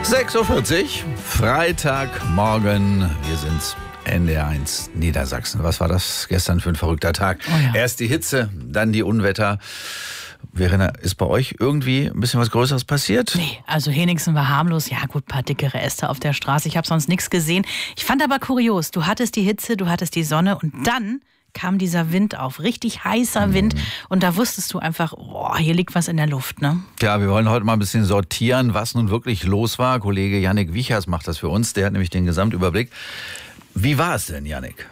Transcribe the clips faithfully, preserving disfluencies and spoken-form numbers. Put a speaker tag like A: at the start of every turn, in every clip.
A: sechs Uhr vierzig, Freitagmorgen. Wir sind N D R eins Niedersachsen. Was war das gestern für ein verrückter Tag?
B: Oh ja.
A: Erst die Hitze, dann die Unwetter. Verena, ist bei euch irgendwie ein bisschen was Größeres passiert?
B: Nee, also Henningsen war harmlos. Ja gut, ein paar dickere Äste auf der Straße. Ich habe sonst nichts gesehen. Ich fand aber kurios, du hattest die Hitze, du hattest die Sonne und dann kam dieser Wind auf. Richtig heißer Wind. Und da wusstest du einfach, oh, hier liegt was in der Luft, ne?
A: Ja, wir wollen heute mal ein bisschen sortieren, was nun wirklich los war. Kollege Yannick Wiechers macht das für uns. Der hat nämlich den Gesamtüberblick. Wie war es denn, Yannick?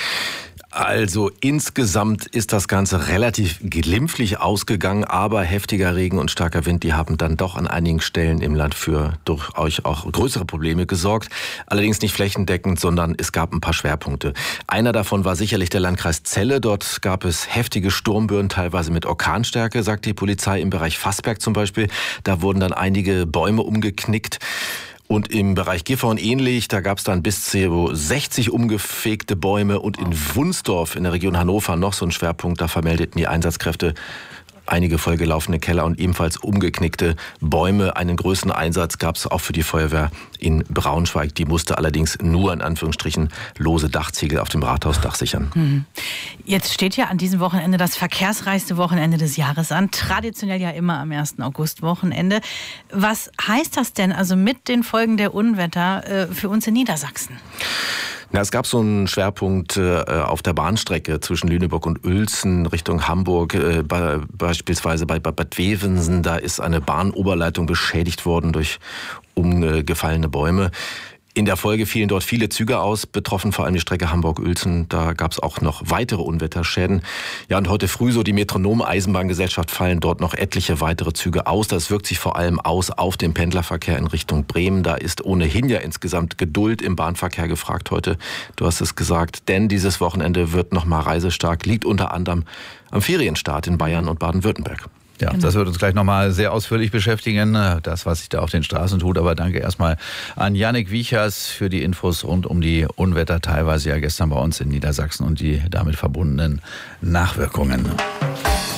C: Also insgesamt ist das Ganze relativ glimpflich ausgegangen, aber heftiger Regen und starker Wind, die haben dann doch an einigen Stellen im Land für durchaus auch größere Probleme gesorgt. Allerdings nicht flächendeckend, sondern es gab ein paar Schwerpunkte. Einer davon war sicherlich der Landkreis Celle. Dort gab es heftige Sturmböen, teilweise mit Orkanstärke, sagt die Polizei, im Bereich Fassberg zum Beispiel. Da wurden dann einige Bäume umgeknickt. Und im Bereich Gifhorn ähnlich, da gab es dann bis zu sechzig umgefegte Bäume. Und in Wunsdorf in der Region Hannover noch so ein Schwerpunkt, da vermeldeten die Einsatzkräfte einige vollgelaufene Keller und ebenfalls umgeknickte Bäume. Einen größeren Einsatz gab es auch für die Feuerwehr in Braunschweig. Die musste allerdings nur in Anführungsstrichen lose Dachziegel auf dem Rathausdach sichern.
B: Mhm. Jetzt steht ja an diesem Wochenende das verkehrsreichste Wochenende des Jahres an. Traditionell ja immer am ersten August-Wochenende. Was heißt das denn also mit den Folgen der Unwetter äh, für uns in Niedersachsen?
C: Na, es gab so einen Schwerpunkt äh, auf der Bahnstrecke zwischen Lüneburg und Uelzen Richtung Hamburg, äh, bei, beispielsweise bei Bad Wevensen. Da ist eine Bahnoberleitung beschädigt worden durch umgefallene Bäume. In der Folge fielen dort viele Züge aus, betroffen vor allem die Strecke Hamburg-Uelzen. Da gab es auch noch weitere Unwetterschäden. Ja, und heute früh, so die Metronom-Eisenbahngesellschaft, fallen dort noch etliche weitere Züge aus. Das wirkt sich vor allem aus auf den Pendlerverkehr in Richtung Bremen. Da ist ohnehin ja insgesamt Geduld im Bahnverkehr gefragt heute. Du hast es gesagt, denn dieses Wochenende wird nochmal reisestark, liegt unter anderem am Ferienstart in Bayern und Baden-Württemberg.
A: Ja, genau. Das wird uns gleich nochmal sehr ausführlich beschäftigen, das, was sich da auf den Straßen tut. Aber danke erstmal an Yannick Wiechers für die Infos rund um die Unwetter, teilweise ja gestern bei uns in Niedersachsen und die damit verbundenen Nachwirkungen.